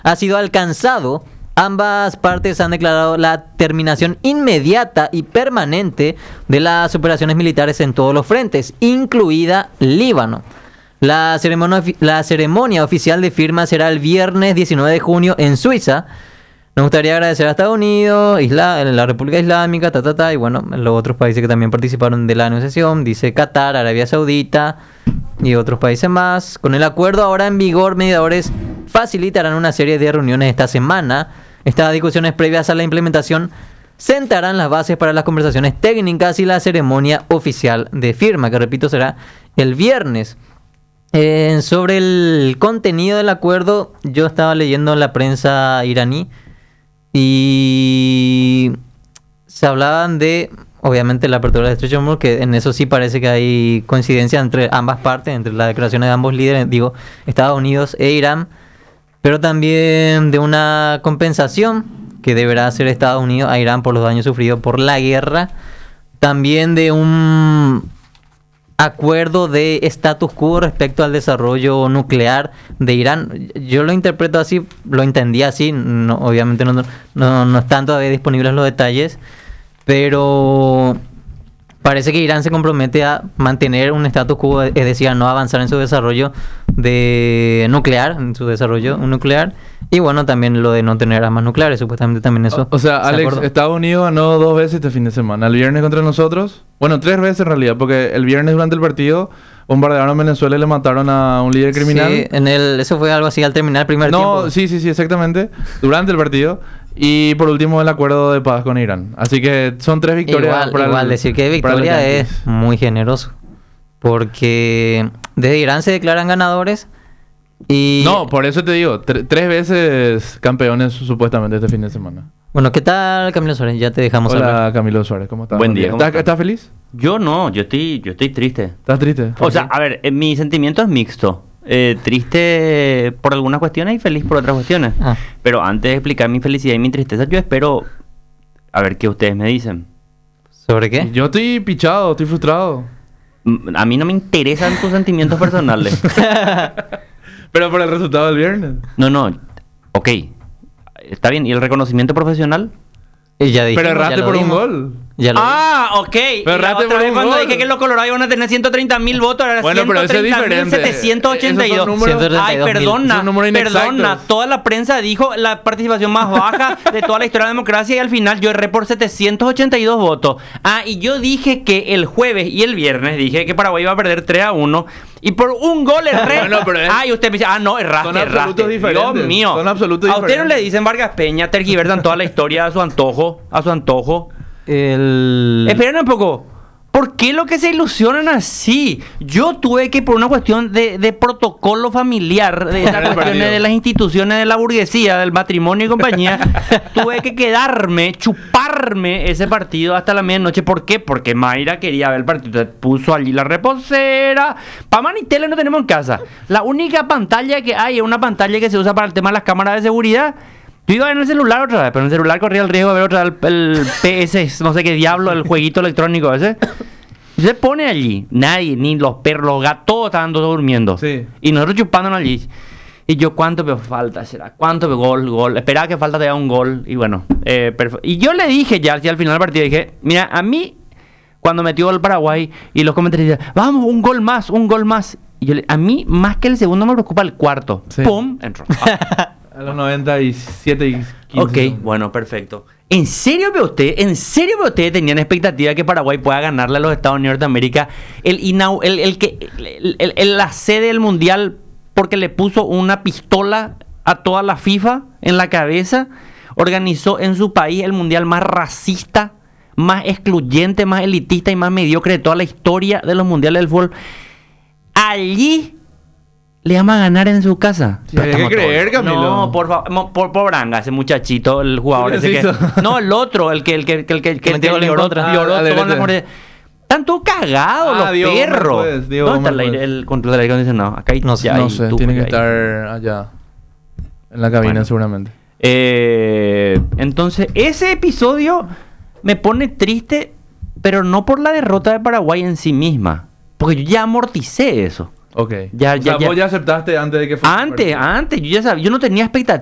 ha sido alcanzado. Ambas partes han declarado la terminación inmediata y permanente de las operaciones militares en todos los frentes, incluida Líbano. La ceremonia oficial de firma será el viernes 19 de junio en Suiza. Nos gustaría agradecer a Estados Unidos, la República Islámica, y bueno, los otros países que también participaron de la negociación, dice Qatar, Arabia Saudita y otros países más. Con el acuerdo ahora en vigor, mediadores facilitarán una serie de reuniones esta semana. Estas discusiones previas a la implementación sentarán las bases para las conversaciones técnicas y la ceremonia oficial de firma, que repito será el viernes. Sobre el contenido del acuerdo, yo estaba leyendo en la prensa iraní y se hablaban de, obviamente, la apertura del Estrecho de Hormuz, que en eso sí parece que hay coincidencia entre ambas partes, entre las declaraciones de ambos líderes, digo, Estados Unidos e Irán, pero también de una compensación que deberá hacer Estados Unidos a Irán por los daños sufridos por la guerra, también de un acuerdo de status quo respecto al desarrollo nuclear de Irán. Yo lo interpreto así, lo entendí así, no, obviamente no están todavía disponibles los detalles, pero parece que Irán se compromete a mantener un status quo, es decir, a no avanzar en su desarrollo nuclear, y bueno, también lo de no tener armas nucleares, supuestamente también eso. O sea, Alex, Estados Unidos ganó 2 veces este fin de semana. El viernes contra nosotros, bueno, 3 veces en realidad, porque el viernes durante el partido bombardearon a Venezuela y le mataron a un líder criminal. Sí, eso fue algo así al terminar el primer tiempo. Sí, exactamente, durante el partido. Y por último el acuerdo de paz con Irán. Así que son 3 victorias. Igual decir que victoria es muy generoso, porque desde Irán se declaran ganadores y... No, por eso te digo, 3 veces campeones supuestamente este fin de semana. Bueno, ¿qué tal, Camilo Suárez? Ya te dejamos hablar. Hola, Camilo Suárez, ¿cómo estás? Buen día. ¿Estás feliz? Yo no, yo estoy triste. ¿Estás triste? O sea, a ver, mi sentimiento es mixto. Triste por algunas cuestiones y feliz por otras cuestiones. Pero antes de explicar mi felicidad y mi tristeza, yo espero a ver qué ustedes me dicen. ¿Sobre qué? Yo estoy pichado, estoy frustrado. A mí no me interesan tus sentimientos personales. Pero por el resultado del viernes. No, ok. Está bien, ¿y el reconocimiento profesional? Ya dije, pero erraste por un gol. Ok. Pero erraste por un cuando gol. dije que los colorados iban a tener 130.000 votos, ahora bueno, pero eso es diferente. 782. Ay, perdona. Toda la prensa dijo la participación más baja de toda la historia de la democracia y al final yo erré por 782 votos. Y yo dije que el jueves y el viernes dije que Paraguay iba a perder 3-1 y por un gol erré. Bueno, pero y usted me dice, no, erraste. Son absolutos diferentes. Dios mío. Son absolutos a usted diferentes. no le dicen Vargas Peña, tergiversan toda la historia a su antojo. Esperen un poco. ¿Por qué lo que se ilusionan así? Yo tuve que, por una cuestión de protocolo familiar, de las cuestiones de las instituciones de la burguesía, del matrimonio y compañía, tuve que chuparme ese partido hasta la medianoche. ¿Por qué? Porque Mayra quería ver el partido. Puso allí la reposera. Pamán y tele no tenemos en casa. La única pantalla que hay es una pantalla que se usa para el tema de las cámaras de seguridad. Yo iba en el celular otra vez, pero en el celular corría el riesgo de ver otra vez el PS, no sé qué diablo, el jueguito electrónico ese. Se pone allí, nadie, ni los perros, los gatos, todos estaban durmiendo. Sí. Y nosotros chupándonos allí. Y yo, ¿cuánto me falta? ¿Será? ¿Cuánto me gol? Esperaba que falta todavía un gol. Y bueno, y yo le dije ya al final del partido, dije, mira, a mí, cuando metió el Paraguay y los comentarios decían, vamos, un gol más. Y yo a mí, más que el segundo, me preocupa el cuarto. Sí. ¡Pum! Entró. A los 97 y 15. Ok, bueno, perfecto. ¿En serio ve usted tenían expectativa de que Paraguay pueda ganarle a los Estados Unidos de América la sede del Mundial porque le puso una pistola a toda la FIFA en la cabeza? Organizó en su país el Mundial más racista, más excluyente, más elitista y más mediocre de toda la historia de los Mundiales del fútbol. Allí le vamos a ganar en su casa. Sí, hay que creer, Camilo. No, por favor, por Branga, ese muchachito, el jugador ese que... No, el otro, el que lloró toda la muerte. Están todos cagados los perros. ¿Dónde está el control del aire acondicionado? Acá hay... No sé, tiene que estar allá. En la cabina, seguramente. Entonces, ese episodio me pone triste, pero no por la derrota de Paraguay en sí misma. Porque yo ya amorticé eso. Ok. Vos ya aceptaste antes de que fuera. Antes, yo ya sabía, yo no tenía expectativa.